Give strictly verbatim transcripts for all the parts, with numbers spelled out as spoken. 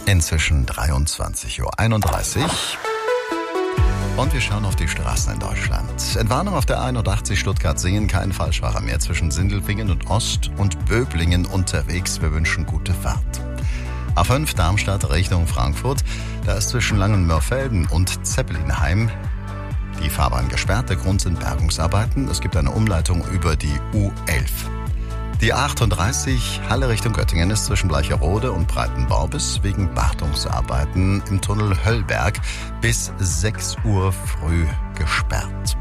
Inzwischen dreiundzwanzig Uhr einunddreißig. Und wir schauen auf die Straßen in Deutschland. Entwarnung auf der einundachtzig Stuttgart-Singen, kein Falschfahrer mehr zwischen Sindelfingen und Ost und Böblingen unterwegs. Wir wünschen gute Fahrt. A fünf Darmstadt Richtung Frankfurt. Da ist zwischen Langenmörfelden und Zeppelinheim die Fahrbahn gesperrt. Der Grund sind Bergungsarbeiten. Es gibt eine Umleitung über die U elf. Die A achtunddreißig Halle Richtung Göttingen ist zwischen Bleicherode und Breitenbaubiss wegen Wartungsarbeiten im Tunnel Höllberg bis sechs Uhr früh gesperrt.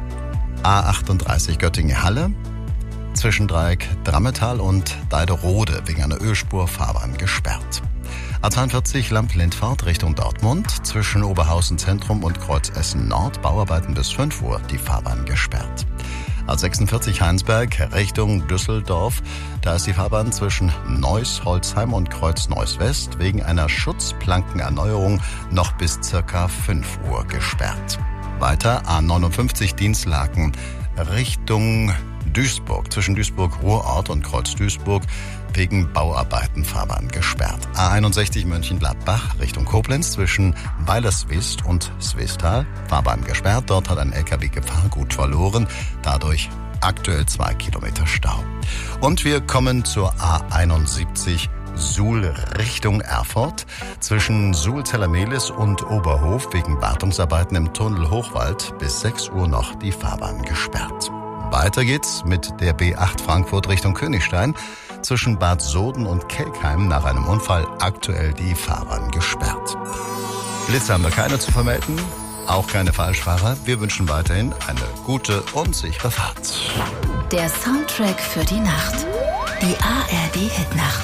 A achtunddreißig Göttingen-Halle zwischen Dreieck Drammetal und Deiderode wegen einer Ölspur Fahrbahn gesperrt. A zweiundvierzig Lamp-Lindfahrt Richtung Dortmund zwischen Oberhausen Zentrum und Kreuz Essen Nord, Bauarbeiten bis fünf Uhr, die Fahrbahn gesperrt. A sechsundvierzig Heinsberg Richtung Düsseldorf, da ist die Fahrbahn zwischen Neuss, Holzheim und Kreuz Neuss West wegen einer Schutzplankenerneuerung noch bis circa fünf Uhr gesperrt. Weiter A neunundfünfzig Dienstlaken Richtung Duisburg, zwischen Duisburg-Ruhrort und Kreuz-Duisburg wegen Bauarbeiten Fahrbahn gesperrt. A einundsechzig Mönchengladbach Richtung Koblenz zwischen Weilerswist und Swistal, Fahrbahn gesperrt. Dort hat ein L K W Gefahrgut verloren, dadurch aktuell zwei Kilometer Stau. Und wir kommen zur A einundsiebzig Suhl Richtung Erfurt, zwischen Suhl-Zellermehlis und Oberhof wegen Wartungsarbeiten im Tunnel Hochwald bis sechs Uhr noch die Fahrbahn gesperrt. Weiter geht's mit der B acht Frankfurt Richtung Königstein, zwischen Bad Soden und Kelkheim nach einem Unfall aktuell die Fahrbahn gesperrt. Blitze haben wir keine zu vermelden, auch keine Falschfahrer. Wir wünschen weiterhin eine gute und sichere Fahrt. Der Soundtrack für die Nacht. Die A R D-Hitnacht.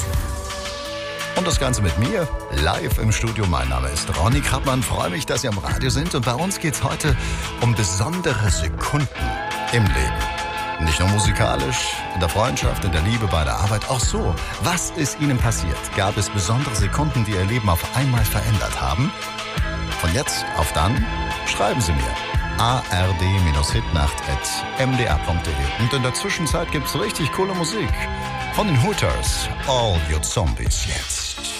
Und das Ganze mit mir, live im Studio. Mein Name ist Ronny Krappmann. Freue mich, dass Sie am Radio sind. Und bei uns geht's heute um besondere Sekunden im Leben. Nicht nur musikalisch, in der Freundschaft, in der Liebe, bei der Arbeit, auch so. Was ist Ihnen passiert? Gab es besondere Sekunden, die Ihr Leben auf einmal verändert haben? Von jetzt auf dann schreiben Sie mir a r d hitnacht at m d r punkt d e. Und in der Zwischenzeit gibt's richtig coole Musik von den Hooters. All Your Zombies jetzt.